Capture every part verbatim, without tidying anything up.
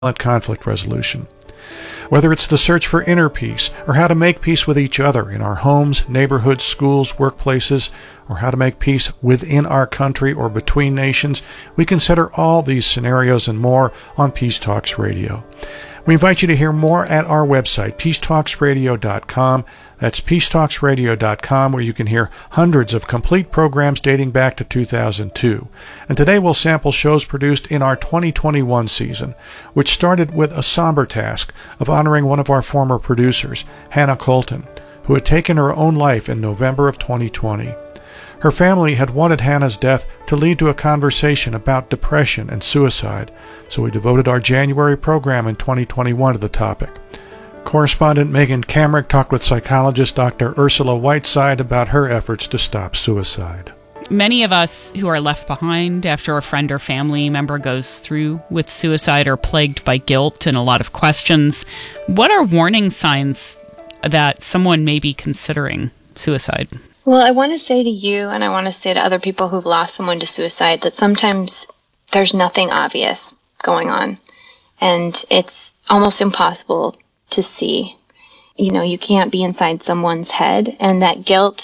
conflict resolution. Whether it's the search for inner peace, or how to make peace with each other in our homes, neighborhoods, schools, workplaces, or how to make peace within our country or between nations, we consider all these scenarios and more on Peace Talks Radio. We invite you to hear more at our website, peace talks radio dot com. That's peace talks radio dot com, where you can hear hundreds of complete programs dating back to two thousand two. And today we'll sample shows produced in our twenty twenty-one season, which started with a somber task of honoring one of our former producers, Hannah Colton, who had taken her own life in November of twenty twenty. Her family had wanted Hannah's death to lead to a conversation about depression and suicide, so we devoted our January program in twenty twenty-one to the topic. Correspondent Megan Kamrick talked with psychologist Doctor Ursula Whiteside about her efforts to stop suicide. Many of us who are left behind after a friend or family member goes through with suicide are plagued by guilt and a lot of questions. What are warning signs that someone may be considering suicide? Well, I want to say to you, and I want to say to other people who've lost someone to suicide, that sometimes there's nothing obvious going on, and it's almost impossible to see. You know, you can't be inside someone's head, and that guilt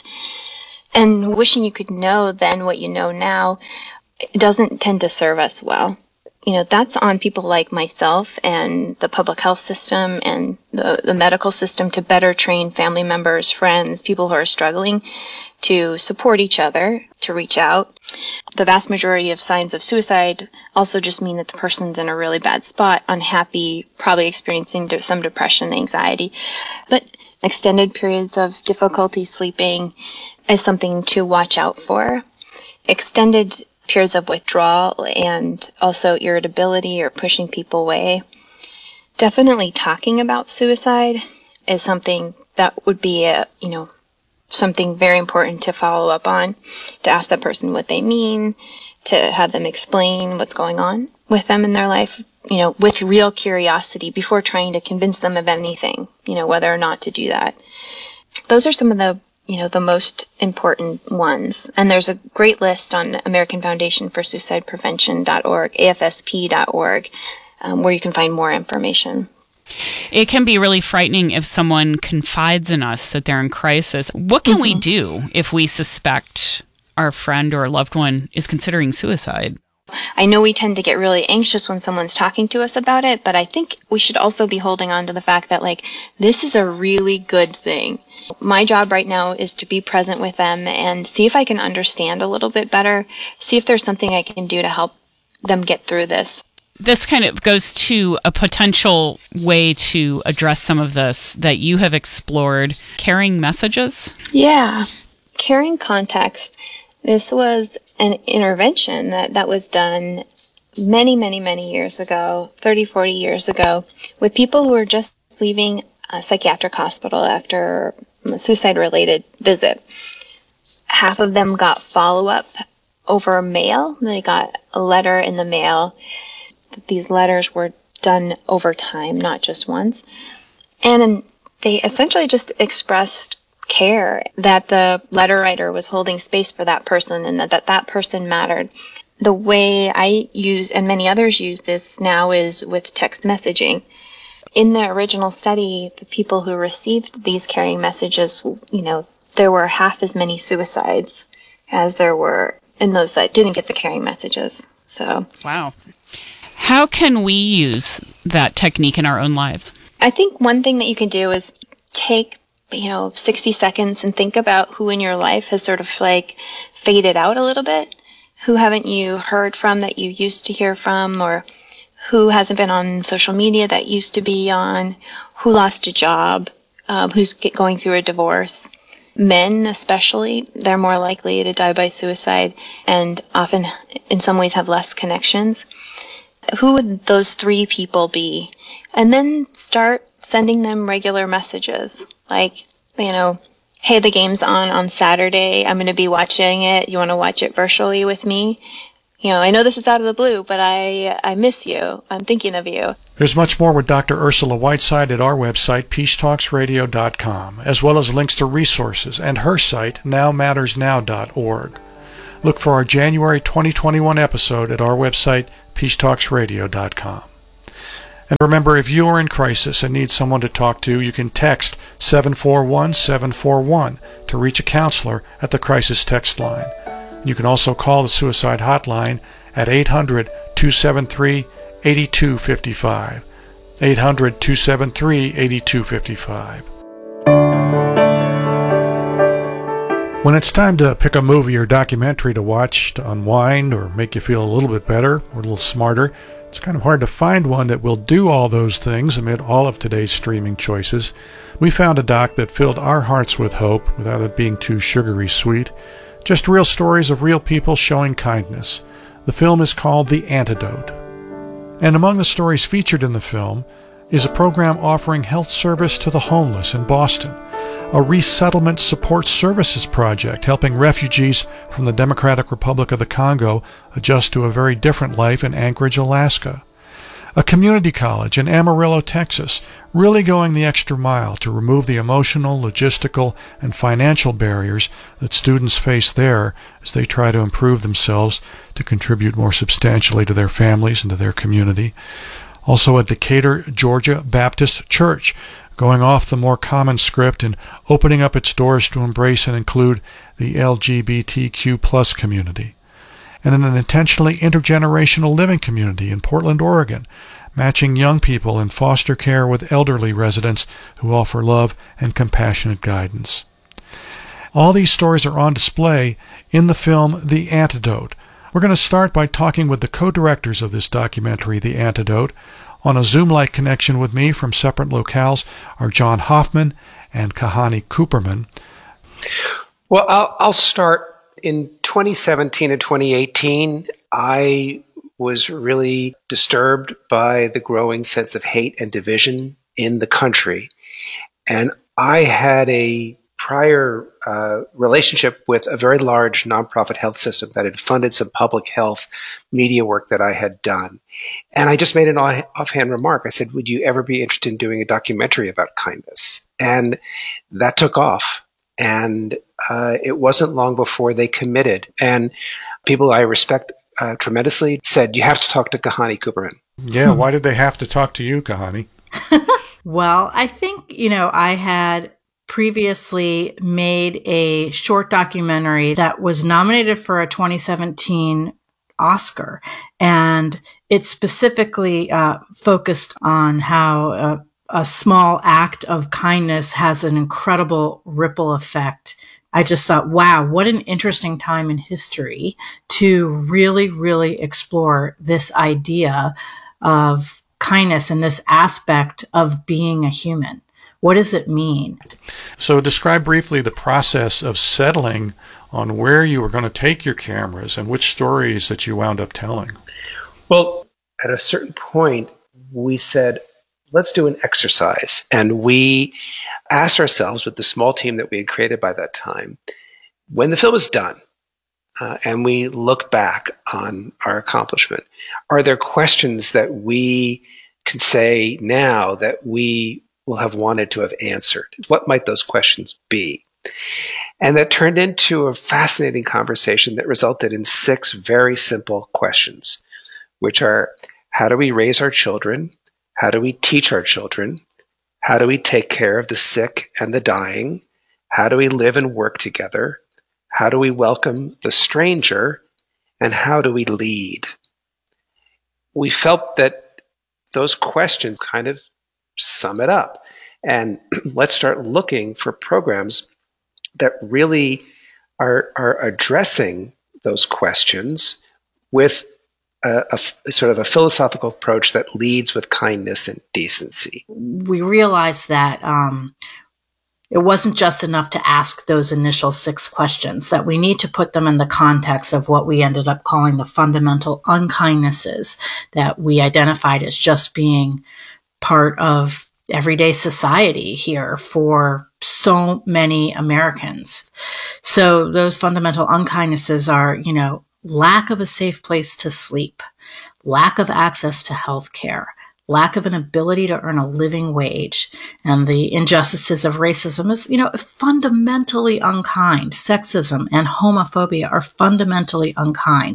and wishing you could know then what you know now, it doesn't tend to serve us well. You know, that's on people like myself and the public health system and the, the medical system to better train family members, friends, people who are struggling to support each other, to reach out. The vast majority of signs of suicide also just mean that the person's in a really bad spot, unhappy, probably experiencing some depression, anxiety. But extended periods of difficulty sleeping is something to watch out for. Extended periods of withdrawal and also irritability or pushing people away. Definitely talking about suicide is something that would be a, you know, something very important to follow up on, to ask that person what they mean, to have them explain what's going on with them in their life, you know, with real curiosity before trying to convince them of anything, you know, whether or not to do that. Those are some of the you know, the most important ones. And there's a great list on American Foundation for Suicide Prevention dot org, A F S P dot org, um, where you can find more information. It can be really frightening if someone confides in us that they're in crisis. What can mm-hmm. we do if we suspect our friend or loved one is considering suicide? I know we tend to get really anxious when someone's talking to us about it, but I think we should also be holding on to the fact that, like, this is a really good thing. My job right now is to be present with them and see if I can understand a little bit better, see if there's something I can do to help them get through this. This kind of goes to a potential way to address some of this that you have explored, carrying messages. Yeah. Carrying context. This was an intervention that, that was done many, many, many years ago, thirty, forty years ago, with people who were just leaving a psychiatric hospital after a suicide-related visit. Half of them got follow-up over mail. They got a letter in the mail. These letters were done over time, not just once. And they essentially just expressed care, that the letter writer was holding space for that person and that that, that person mattered. The way I use, and many others use this now, is with text messaging. In the original study, the people who received these carrying messages, you know, there were half as many suicides as there were in those that didn't get the carrying messages. So, wow. How can we use that technique in our own lives? I think one thing that you can do is take, you know, sixty seconds and think about who in your life has sort of like faded out a little bit. Who haven't you heard from that you used to hear from, or who hasn't been on social media that used to be on, who lost a job, um, who's going through a divorce. Men especially, they're more likely to die by suicide and often in some ways have less connections. Who would those three people be? And then start sending them regular messages like, you know, hey, the game's on on Saturday. I'm going to be watching it. You want to watch it virtually with me? You know, I know this is out of the blue, but I I miss you. I'm thinking of you. There's much more with Doctor Ursula Whiteside at our website, peace talks radio dot com, as well as links to resources and her site, now matters now dot org. Look for our January twenty twenty-one episode at our website, peace talks radio dot com. And remember, if you are in crisis and need someone to talk to, you can text seven four one seven four one to reach a counselor at the crisis text line. You can also call the suicide hotline at eight hundred two seven three eight two five five. eight hundred two seven three eight two five five. When it's time to pick a movie or documentary to watch to unwind or make you feel a little bit better or a little smarter, it's kind of hard to find one that will do all those things amid all of today's streaming choices. We found a doc that filled our hearts with hope without it being too sugary sweet. Just real stories of real people showing kindness. The film is called The Antidote. And among the stories featured in the film is a program offering health service to the homeless in Boston, a resettlement support services project helping refugees from the Democratic Republic of the Congo adjust to a very different life in Anchorage, Alaska, a community college in Amarillo, Texas, really going the extra mile to remove the emotional, logistical, and financial barriers that students face there as they try to improve themselves to contribute more substantially to their families and to their community. Also a Decatur, Georgia Baptist Church, going off the more common script and opening up its doors to embrace and include the L G B T Q plus community. And in an intentionally intergenerational living community in Portland, Oregon, matching young people in foster care with elderly residents who offer love and compassionate guidance. All these stories are on display in the film The Antidote. We're going to start by talking with the co-directors of this documentary, The Antidote. On a Zoom-like connection with me from separate locales are John Hoffman and Kahani Cooperman. Well, I'll, I'll start. In twenty seventeen and twenty eighteen, I was really disturbed by the growing sense of hate and division in the country. And I had a prior uh, relationship with a very large nonprofit health system that had funded some public health media work that I had done. And I just made an offhand remark. I said, would you ever be interested in doing a documentary about kindness? And that took off. And uh, it wasn't long before they committed. And people I respect uh, tremendously said, you have to talk to Kahani Cooperman. Yeah, why did they have to talk to you, Kahani? Well, I think, you know, I had previously made a short documentary that was nominated for a twenty seventeen Oscar. And it specifically uh, focused on how uh, a small act of kindness has an incredible ripple effect. I just thought, wow, what an interesting time in history to really, really explore this idea of kindness and this aspect of being a human. What does it mean? So describe briefly the process of settling on where you were going to take your cameras and which stories that you wound up telling. Well, at a certain point, we said, let's do an exercise. And we asked ourselves, with the small team that we had created by that time, when the film is done, uh, and we look back on our accomplishment, are there questions that we can say now that we will have wanted to have answered? What might those questions be? And that turned into a fascinating conversation that resulted in six very simple questions, which are, how do we raise our children? How do we teach our children? How do we take care of the sick and the dying? How do we live and work together? How do we welcome the stranger? And how do we lead? We felt that those questions kind of sum it up. And let's start looking for programs that really are, are addressing those questions with a, a sort of a philosophical approach that leads with kindness and decency. We realized that um, it wasn't just enough to ask those initial six questions, that we need to put them in the context of what we ended up calling the fundamental unkindnesses that we identified as just being part of everyday society here for so many Americans. So those fundamental unkindnesses are, you know, lack of a safe place to sleep, lack of access to health care, lack of an ability to earn a living wage, and the injustices of racism is, you know, fundamentally unkind. Sexism and homophobia are fundamentally unkind.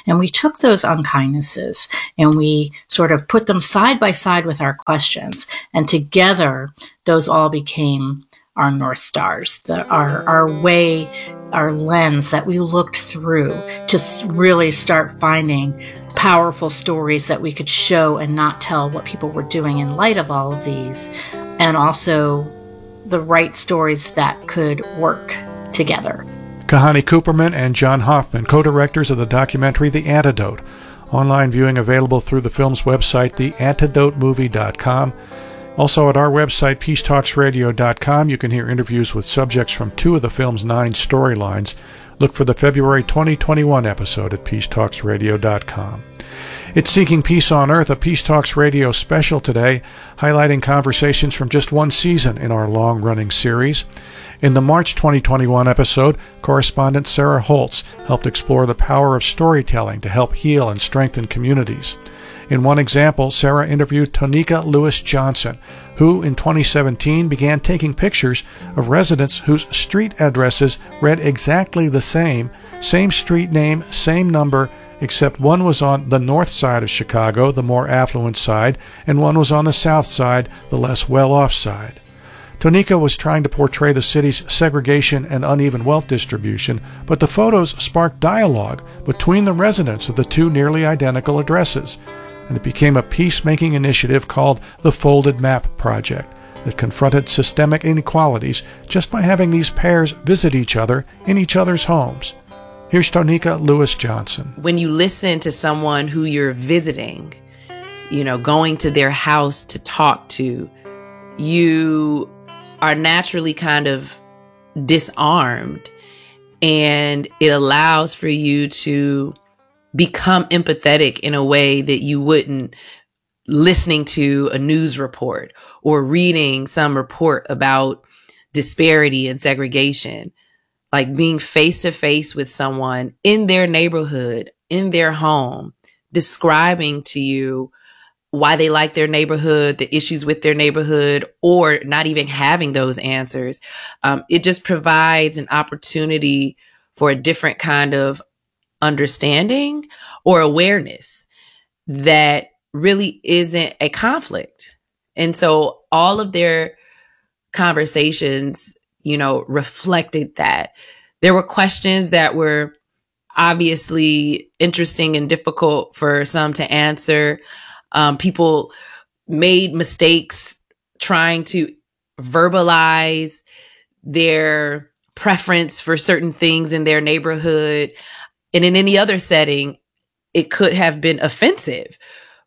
And we took those unkindnesses and we sort of put them side by side with our questions. And together, those all became our North Stars, the, our, our way, our lens that we looked through to really start finding powerful stories that we could show and not tell what people were doing in light of all of these, and also the right stories that could work together. Kahani Cooperman and John Hoffman, co-directors of the documentary The Antidote. Online viewing available through the film's website, the antidote movie dot com. Also at our website, peace talks radio dot com, you can hear interviews with subjects from two of the film's nine storylines. Look for the February twenty twenty-one episode at peace talks radio dot com. It's Seeking Peace on Earth, a Peace Talks Radio special today, highlighting conversations from just one season in our long-running series. In the March twenty twenty-one episode, correspondent Sarah Holtz helped explore the power of storytelling to help heal and strengthen communities. In one example, Sarah interviewed Tonika Lewis Johnson, who in twenty seventeen began taking pictures of residents whose street addresses read exactly the same, same street name, same number, except one was on the north side of Chicago, the more affluent side, and one was on the south side, the less well-off side. Tonika was trying to portray the city's segregation and uneven wealth distribution, but the photos sparked dialogue between the residents of the two nearly identical addresses, and it became a peacemaking initiative called the Folded Map Project that confronted systemic inequalities just by having these pairs visit each other in each other's homes. Here's Tonika Lewis Johnson. When you listen to someone who you're visiting, you know, going to their house to talk to, you are naturally kind of disarmed, and it allows for you to become empathetic in a way that you wouldn't listening to a news report or reading some report about disparity and segregation. Like being face to face with someone in their neighborhood, in their home, describing to you why they like their neighborhood, the issues with their neighborhood, or not even having those answers. Um, it just provides an opportunity for a different kind of understanding or awareness that really isn't a conflict. And so all of their conversations, you know, reflected that. There were questions that were obviously interesting and difficult for some to answer. Um, people made mistakes trying to verbalize their preference for certain things in their neighborhood. And in any other setting, it could have been offensive.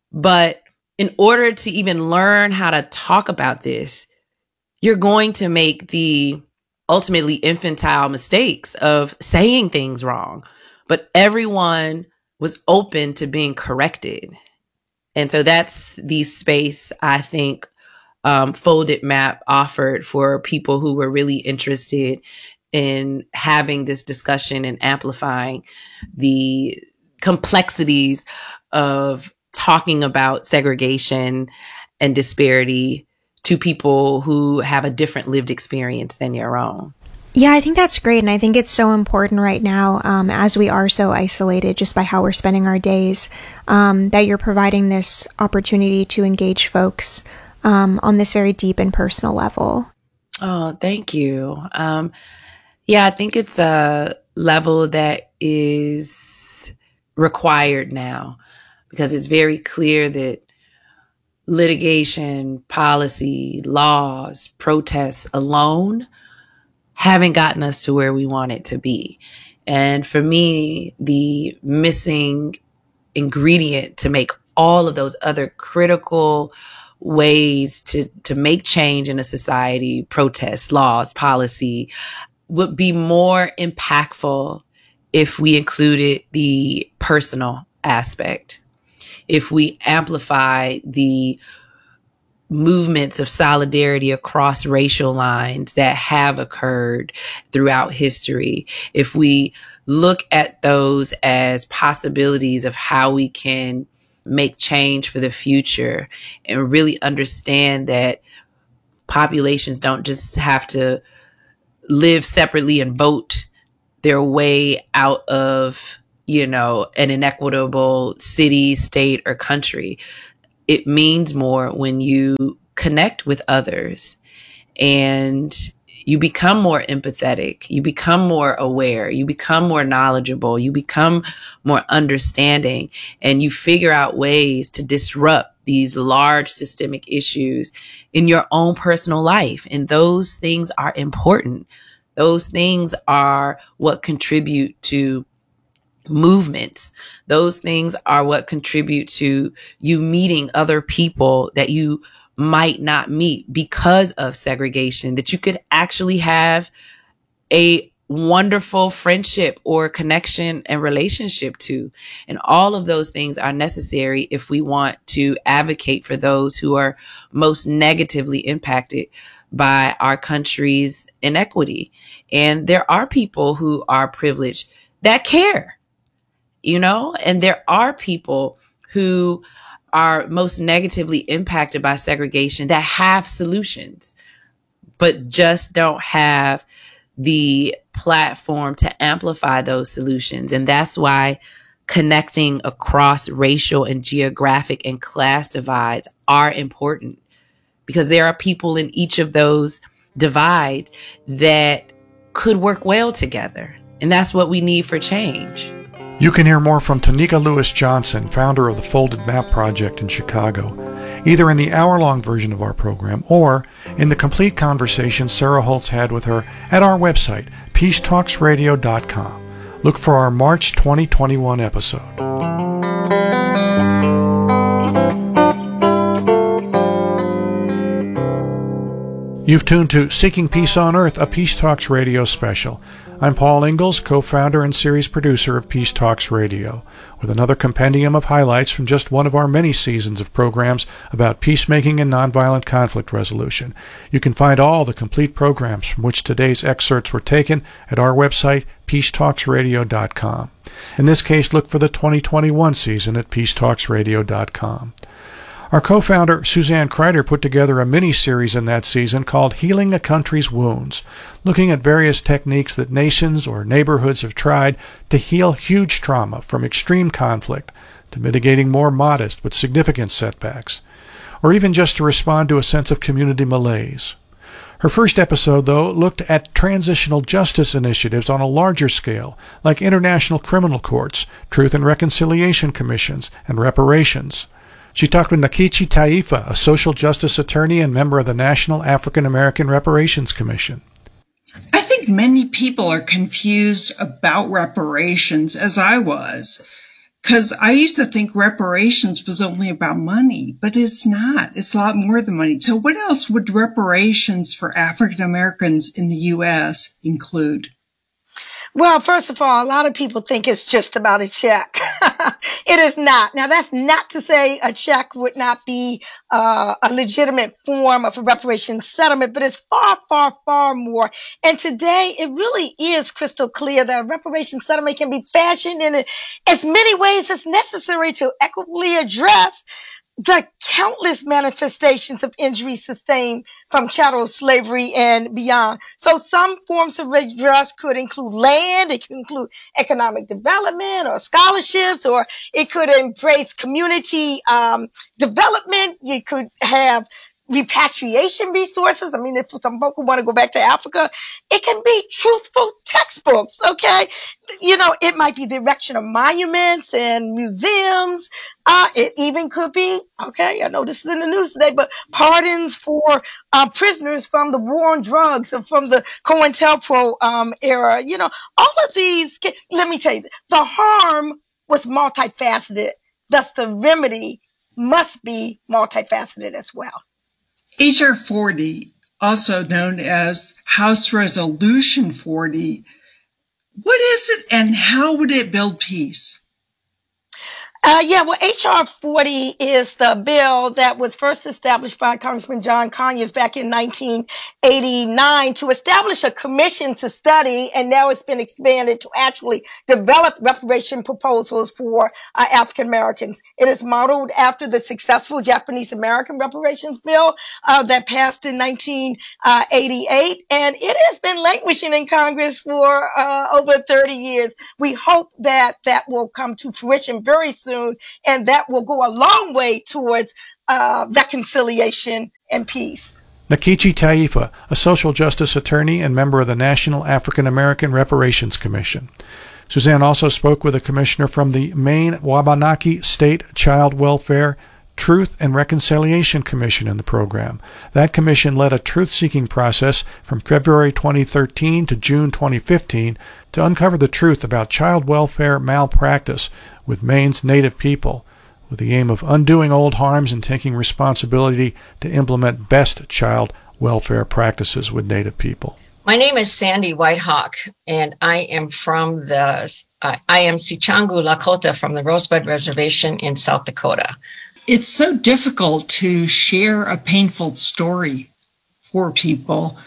But in order to even learn how to talk about this, you're going to make the ultimately infantile mistakes of saying things wrong. But everyone was open to being corrected. And so that's the space I think um, Folded Map offered for people who were really interested in having this discussion and amplifying the complexities of talking about segregation and disparity to people who have a different lived experience than your own. Yeah, I think that's great. And I think it's so important right now, um, as we are so isolated just by how we're spending our days, um, that you're providing this opportunity to engage folks um, on this very deep and personal level. Oh, thank you. Um, yeah, I think it's a level that is required now because it's very clear that litigation, policy, laws, protests alone haven't gotten us to where we want it to be. And for me, the missing ingredient to make all of those other critical ways to, to make change in a society, protests, laws, policy, would be more impactful if we included the personal aspect, if we amplify the movements of solidarity across racial lines that have occurred throughout history, if we look at those as possibilities of how we can make change for the future and really understand that populations don't just have to live separately and vote their way out of you know, an inequitable city, state, or country. It means more when you connect with others and you become more empathetic, you become more aware, you become more knowledgeable, you become more understanding, and you figure out ways to disrupt these large systemic issues in your own personal life. And those things are important. Those things are what contribute to movements. Those things are what contribute to you meeting other people that you might not meet because of segregation, that you could actually have a wonderful friendship or connection and relationship to. And all of those things are necessary if we want to advocate for those who are most negatively impacted by our country's inequity. And there are people who are privileged that care, you know, and there are people who are most negatively impacted by segregation that have solutions, but just don't have the platform to amplify those solutions. And that's why connecting across racial and geographic and class divides are important, because there are people in each of those divides that could work well together. And that's what we need for change. You can hear more from Tanika Lewis Johnson, founder of the Folded Map Project in Chicago, either in the hour-long version of our program or in the complete conversation Sarah Holtz had with her at our website, peace talks radio dot com. Look for our March twenty twenty-one episode. You've tuned to Seeking Peace on Earth, a Peace Talks Radio special. I'm Paul Ingalls, co-founder and series producer of Peace Talks Radio, with another compendium of highlights from just one of our many seasons of programs about peacemaking and nonviolent conflict resolution. You can find all the complete programs from which today's excerpts were taken at our website, peace talks radio dot com. In this case, look for the twenty twenty-one season at peace talks radio dot com. Our co-founder, Suzanne Kreider, put together a mini-series in that season called Healing a Country's Wounds, looking at various techniques that nations or neighborhoods have tried to heal huge trauma from extreme conflict, to mitigating more modest but significant setbacks, or even just to respond to a sense of community malaise. Her first episode, though, looked at transitional justice initiatives on a larger scale, like international criminal courts, truth and reconciliation commissions, and reparations. She talked with Nakichi Taifa, a social justice attorney and member of the National African American Reparations Commission. I think many people are confused about reparations, as I was, because I used to think reparations was only about money, but it's not. It's a lot more than money. So what else would reparations for African Americans in the U S include? Well, first of all, a lot of people think it's just about a check. It is not. Now, that's not to say a check would not be uh, a legitimate form of a reparations settlement, but it's far, far, far more. And today, it really is crystal clear that a reparations settlement can be fashioned in as many ways as necessary to equitably address the countless manifestations of injury sustained from chattel slavery and beyond. So some forms of redress could include land, it could include economic development or scholarships, or it could embrace community um, development. You could have repatriation resources. I mean, if some folk want to go back to Africa, it can be truthful textbooks, okay? You know, it might be the erection of monuments and museums. Uh, it even could be, okay, I know this is in the news today, but pardons for uh, prisoners from the war on drugs and from the COINTELPRO um, era. You know, all of these, let me tell you, the harm was multifaceted. Thus, the remedy must be multifaceted as well. H R forty, also known as House Resolution forty, what is it and how would it build peace? Uh, yeah, well, H R forty is the bill that was first established by Congressman John Conyers back in nineteen eighty-nine to establish a commission to study, and now it's been expanded to actually develop reparation proposals for uh, African Americans. It is modeled after the successful Japanese American reparations bill uh, that passed in nineteen eighty-eight, and it has been languishing in Congress for uh, over thirty years. We hope that that will come to fruition very soon, and that will go a long way towards uh, reconciliation and peace. Nkechi Taifa, a social justice attorney and member of the National African American Reparations Commission. Suzanne also spoke with a commissioner from the Maine Wabanaki State Child Welfare Truth and Reconciliation Commission in the program. That commission led a truth-seeking process from February twenty thirteen to June twenty fifteen to uncover the truth about child welfare malpractice with Maine's Native people, with the aim of undoing old harms and taking responsibility to implement best child welfare practices with Native people. My name is Sandy Whitehawk, and I am from the, uh, I am Sichangu Lakota from the Rosebud Reservation in South Dakota. It's so difficult to share a painful story for people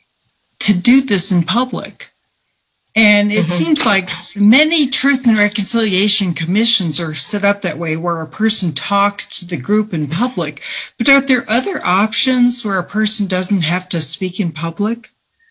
to do this in public. And it mm-hmm. seems like many truth and reconciliation commissions are set up that way, where a person talks to the group in public. But are there other options where a person doesn't have to speak in public?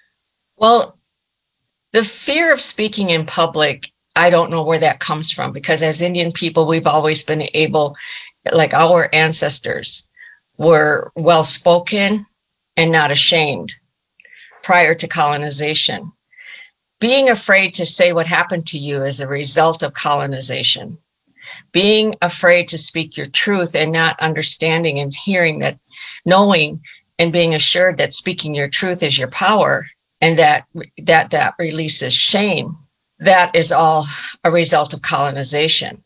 Well, the fear of speaking in public, I don't know where that comes from, because as Indian people, we've always been able, like our ancestors were well-spoken and not ashamed prior to colonization. Being afraid to say what happened to you as a result of colonization. Being afraid to speak your truth and not understanding and hearing that, knowing and being assured that speaking your truth is your power, and that that, that releases shame. That is all a result of colonization.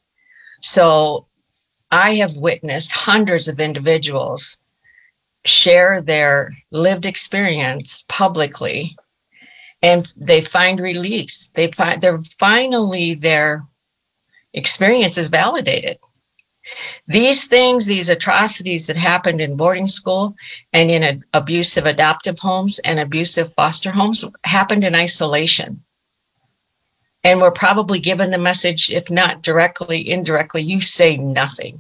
So I have witnessed hundreds of individuals share their lived experience publicly, and they find release. They find they're finally their experience is validated. These things, these atrocities that happened in boarding school and in a, abusive adoptive homes and abusive foster homes happened in isolation. And we're probably given the message, if not directly, indirectly, you say nothing.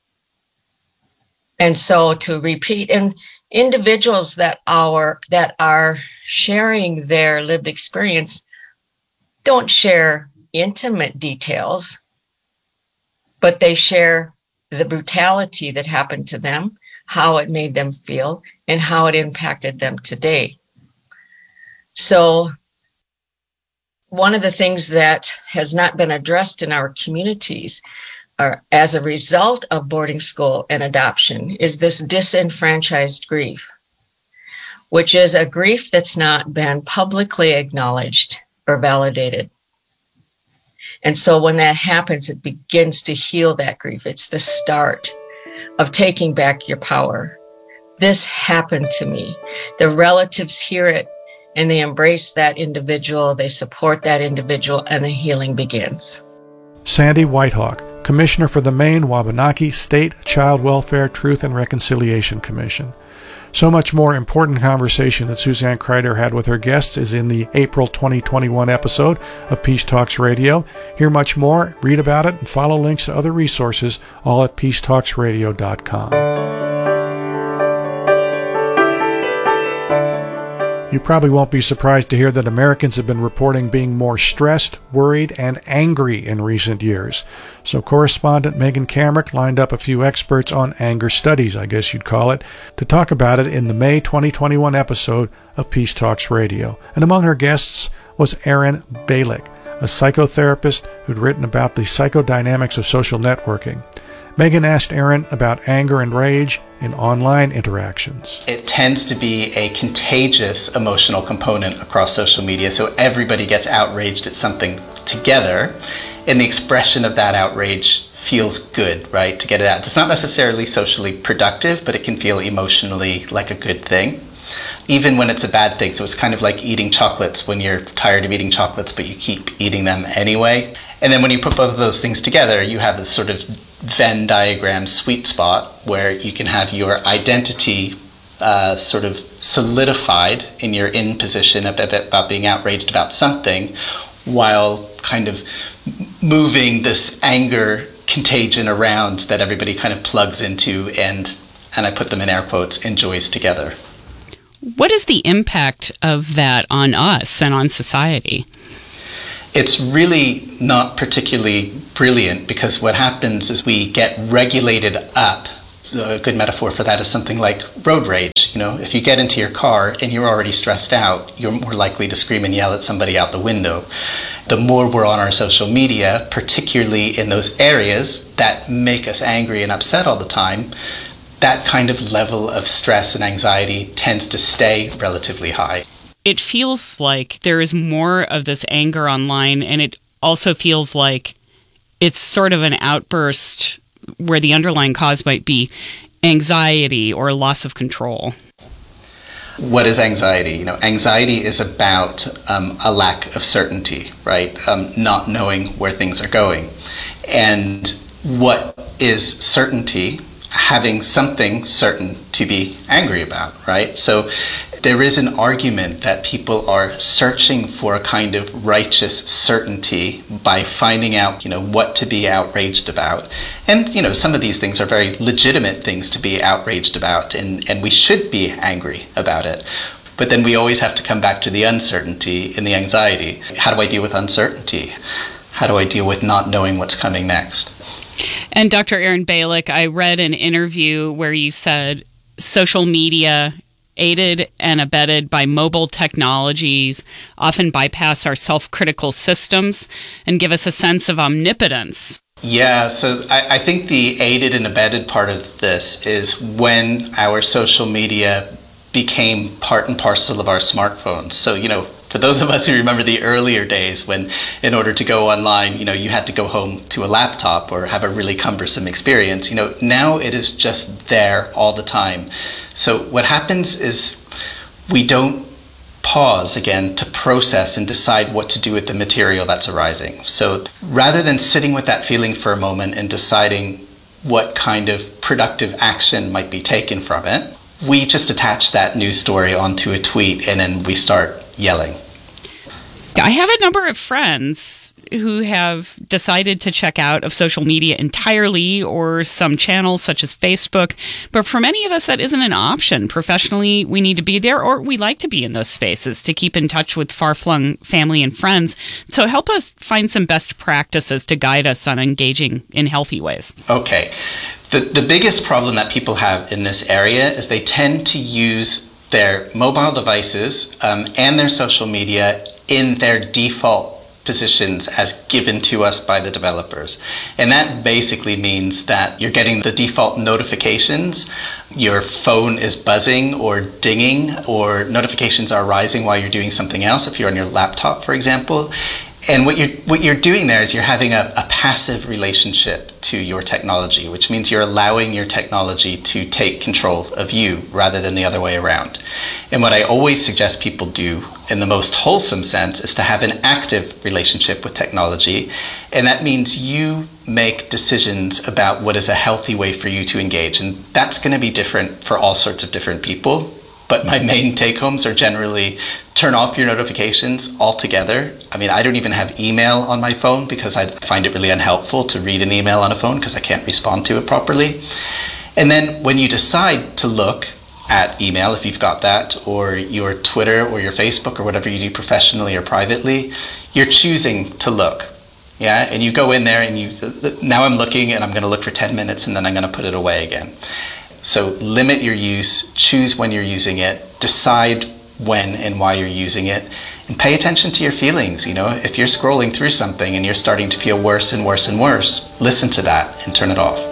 And so to repeat, and individuals that are that are sharing their lived experience don't share intimate details, but they share the brutality that happened to them, how it made them feel, and how it impacted them today. So one of the things that has not been addressed in our communities are, as a result of boarding school and adoption, is this disenfranchised grief, which is a grief that's not been publicly acknowledged or validated. And so when that happens, it begins to heal that grief. It's the start of taking back your power. This happened to me. The relatives hear it and they embrace that individual, they support that individual, and the healing begins. Sandy Whitehawk, Commissioner for the Maine Wabanaki State Child Welfare Truth and Reconciliation Commission. So much more important conversation that Suzanne Kryder had with her guests is in the April twenty twenty-one episode of Peace Talks Radio. Hear much more, read about it, and follow links to other resources, all at peace talks radio dot com. You probably won't be surprised to hear that Americans have been reporting being more stressed, worried, and angry in recent years. So correspondent Megan Kamerick lined up a few experts on anger studies, I guess you'd call it, to talk about it in the May twenty twenty-one episode of Peace Talks Radio. And among her guests was Erin Balick, a psychotherapist who'd written about the psychodynamics of social networking. Megan asked Erin about anger and rage in online interactions. It tends to be a contagious emotional component across social media, so everybody gets outraged at something together, and the expression of that outrage feels good, right, to get it out. It's not necessarily socially productive, but it can feel emotionally like a good thing, even when it's a bad thing. So it's kind of like eating chocolates when you're tired of eating chocolates, but you keep eating them anyway. And then when you put both of those things together, you have this sort of Venn diagram sweet spot where you can have your identity uh, sort of solidified in your in position about being outraged about something, while kind of moving this anger contagion around that everybody kind of plugs into and, and I put them in air quotes, enjoys together. What is the impact of that on us and on society? It's really not particularly brilliant, because what happens is we get regulated up. A good metaphor for that is something like road rage. You know, if you get into your car and you're already stressed out, you're more likely to scream and yell at somebody out the window. The more we're on our social media, particularly in those areas that make us angry and upset all the time, that kind of level of stress and anxiety tends to stay relatively high. It feels like there is more of this anger online, and it also feels like it's sort of an outburst where the underlying cause might be anxiety or loss of control. What is anxiety? You know, anxiety is about um, a lack of certainty, right? Um, not knowing where things are going. And what is certainty? Having something certain to be angry about, right? So there is an argument that people are searching for a kind of righteous certainty by finding out, you know, what to be outraged about. And, you know, some of these things are very legitimate things to be outraged about, and, and we should be angry about it. But then we always have to come back to the uncertainty and the anxiety. How do I deal with uncertainty? How do I deal with not knowing what's coming next? And Doctor Aaron Balick, I read an interview where you said social media, aided and abetted by mobile technologies, often bypass our self-critical systems and give us a sense of omnipotence. Yeah, so I, I think the aided and abetted part of this is when our social media became part and parcel of our smartphones. So, you know, for those of us who remember the earlier days when, in order to go online, you know, you had to go home to a laptop or have a really cumbersome experience, you know, now it is just there all the time. So what happens is we don't pause again to process and decide what to do with the material that's arising. So rather than sitting with that feeling for a moment and deciding what kind of productive action might be taken from it, we just attach that news story onto a tweet and then we start yelling. I have a number of friends who have decided to check out of social media entirely, or some channels such as Facebook. But for many of us, that isn't an option. Professionally, we need to be there, or we like to be in those spaces to keep in touch with far-flung family and friends. So help us find some best practices to guide us on engaging in healthy ways. Okay. The, the biggest problem that people have in this area is they tend to use their mobile devices um, and their social media in their default positions as given to us by the developers. And that basically means that you're getting the default notifications, your phone is buzzing or dinging, or notifications are rising while you're doing something else, if you're on your laptop, for example. And what you're, what you're doing there is you're having a, a passive relationship to your technology, which means you're allowing your technology to take control of you rather than the other way around. And what I always suggest people do in the most wholesome sense is to have an active relationship with technology. And that means you make decisions about what is a healthy way for you to engage. And that's going to be different for all sorts of different people. But my main take-homes are generally turn off your notifications altogether. I mean, I don't even have email on my phone because I find it really unhelpful to read an email on a phone because I can't respond to it properly. And then when you decide to look at email, if you've got that, or your Twitter or your Facebook or whatever you do professionally or privately, you're choosing to look. Yeah, and you go in there and you, now I'm looking and I'm going to look for ten minutes and then I'm going to put it away again. So limit your use, choose when you're using it, decide when and why you're using it, and pay attention to your feelings. You know, if you're scrolling through something and you're starting to feel worse and worse and worse, listen to that and turn it off.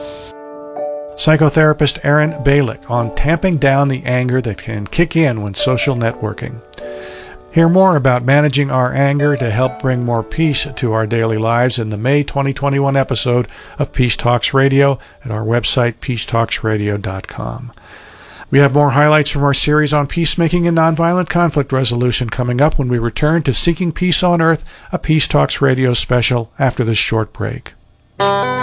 Psychotherapist Aaron Balick on tamping down the anger that can kick in when social networking. Hear more about managing our anger to help bring more peace to our daily lives in the May twenty twenty-one episode of Peace Talks Radio at our website, peace talks radio dot com. We have more highlights from our series on peacemaking and nonviolent conflict resolution coming up when we return to Seeking Peace on Earth, a Peace Talks radio special after this short break.